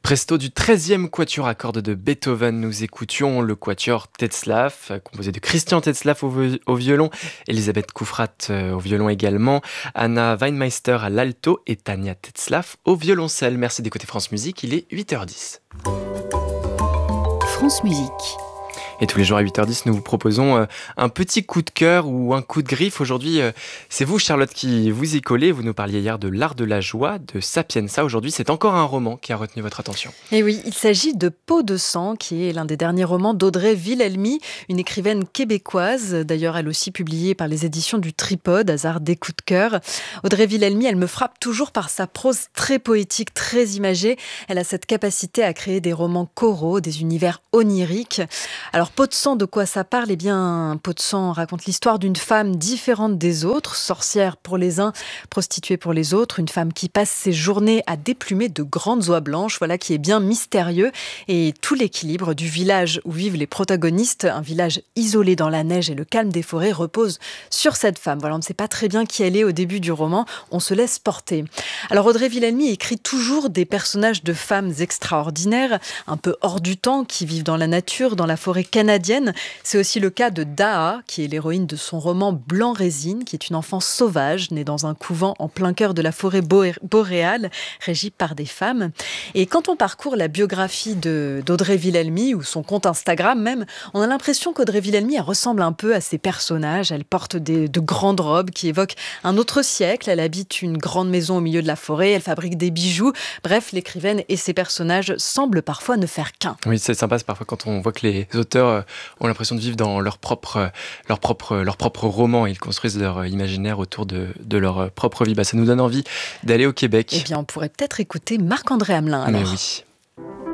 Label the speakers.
Speaker 1: Presto du 13e quatuor à cordes de Beethoven, nous écoutions le quatuor Tetzlaff, composé de Christian Tetzlaff au violon, Elisabeth Koufrat au violon également, Anna Weinmeister à l'alto et Tania Tetzlaff au violoncelle. Merci d'écouter France Musique, il est 8h10.
Speaker 2: France Musique.
Speaker 1: Et tous les jours à 8h10, nous vous proposons un petit coup de cœur ou un coup de griffe. Aujourd'hui, c'est vous, Charlotte, qui vous y collez. Vous nous parliez hier de L'Art de la joie de Sapienza. Aujourd'hui, c'est encore un roman qui a retenu votre attention.
Speaker 2: Et oui, il s'agit de Peau de sang, qui est l'un des derniers romans d'Audrey Wilhelmy, une écrivaine québécoise, d'ailleurs elle aussi publiée par les éditions du Tripode, hasard des coups de cœur. Audrey Wilhelmy, elle me frappe toujours par sa prose très poétique, très imagée. Elle a cette capacité à créer des romans choraux, des univers oniriques. Alors Peau de sang, de quoi ça parle ? Eh bien, Peau de sang raconte l'histoire d'une femme différente des autres, sorcière pour les uns, prostituée pour les autres, une femme qui passe ses journées à déplumer de grandes oies blanches, voilà qui est bien mystérieux, et tout l'équilibre du village où vivent les protagonistes, un village isolé dans la neige et le calme des forêts, repose sur cette femme. Voilà, on ne sait pas très bien qui elle est au début du roman, on se laisse porter. Alors Audrey Wilhelmy écrit toujours des personnages de femmes extraordinaires, un peu hors du temps, qui vivent dans la nature, dans la forêt canadienne. C'est aussi le cas de Daa, qui est l'héroïne de son roman Blanc Résine, qui est une enfant sauvage, née dans un couvent en plein cœur de la forêt boréale, régie par des femmes. Et quand on parcourt la biographie d'Audrey Wilhelmy, ou son compte Instagram même, on a l'impression qu'Audrey Wilhelmy elle ressemble un peu à ses personnages. Elle porte de grandes robes qui évoquent un autre siècle. Elle habite une grande maison au milieu de la forêt. Elle fabrique des bijoux. Bref, l'écrivaine et ses personnages semblent parfois ne faire qu'un.
Speaker 1: Oui, c'est sympa, c'est parfois quand on voit que les auteurs ont l'impression de vivre dans leur propre roman. Ils construisent leur imaginaire autour de leur propre vie. Ça nous donne envie d'aller au Québec.
Speaker 2: Eh bien, on pourrait peut-être écouter Marc-André Hamelin alors.
Speaker 1: Mais oui.